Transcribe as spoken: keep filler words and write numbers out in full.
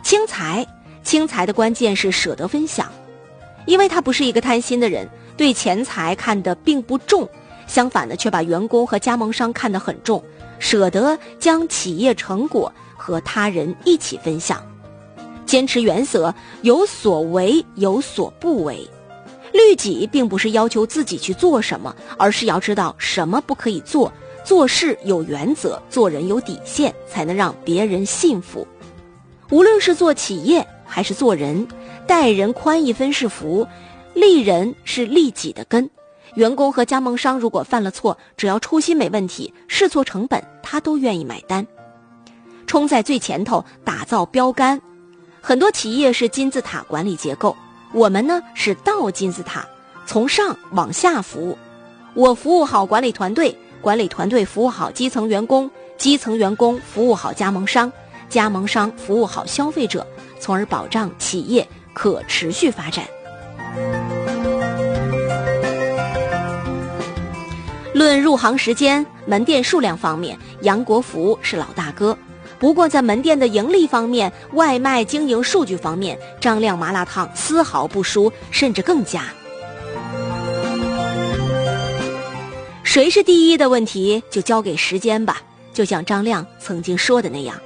轻财，轻财的关键是舍得分享，因为他不是一个贪心的人，对钱财看得并不重，相反的却把员工和加盟商看得很重，舍得将企业成果和他人一起分享。坚持原则，有所为有所不为。律己并不是要求自己去做什么，而是要知道什么不可以做，做事有原则，做人有底线，才能让别人信服。无论是做企业还是做人，待人宽一分是福，利人是利己的根。员工和加盟商如果犯了错，只要初心没问题，试错成本他都愿意买单。冲在最前头，打造标杆。很多企业是金字塔管理结构，我们呢是倒金字塔，从上往下服务。我服务好管理团队，管理团队服务好基层员工，基层员工服务好加盟商，加盟商服务好消费者，从而保障企业可持续发展。论入行时间、门店数量方面，杨国福是老大哥。不过在门店的盈利方面、外卖经营数据方面，张亮麻辣烫丝毫不输，甚至更佳。谁是第一的问题就交给时间吧，就像张亮曾经说的那样，